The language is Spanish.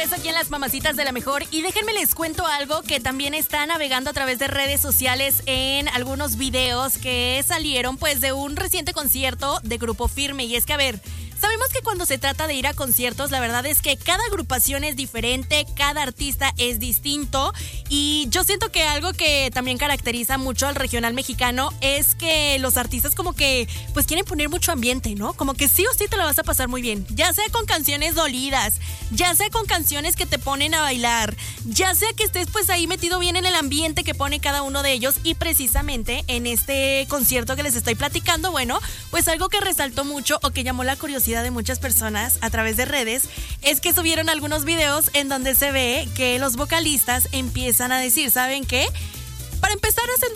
regreso aquí en Las Mamacitas de la Mejor y déjenme les cuento algo que también está navegando a través de redes sociales en algunos videos que salieron pues de un reciente concierto de Grupo Firme. Y es que, a ver, sabemos que cuando se trata de ir a conciertos, la verdad es que cada agrupación es diferente, cada artista es distinto y yo siento que algo que también caracteriza mucho al regional mexicano es que los artistas como que pues quieren poner mucho ambiente, ¿no? Como que sí o sí te la vas a pasar muy bien, ya sea con canciones dolidas, ya sea con canciones que te ponen a bailar, ya sea que estés pues ahí metido bien en el ambiente que pone cada uno de ellos. Y precisamente en este concierto que les estoy platicando, bueno, pues algo que resaltó mucho o que llamó la curiosidad de muchas personas a través de redes es que subieron algunos videos en donde se ve que los vocalistas empiezan a decir, ¿saben qué? Para empezar hacen